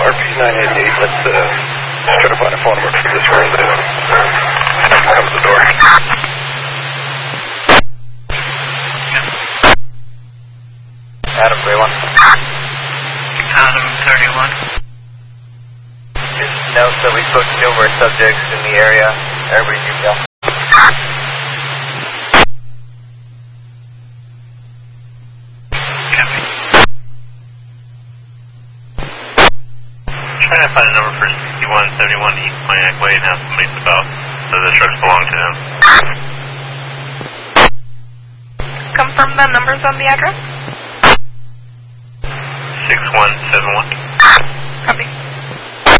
RP988, let's try to find a phone number for this resident. Comes the door. Adam 31. Adam 31. Just note that we spoke to numerous subjects in the area. Everybody do go. Trying to find a number for 6171 East Pontiac Way and have somebody step out so the trucks belong to him. Confirm the numbers on the address. 6171. Copy.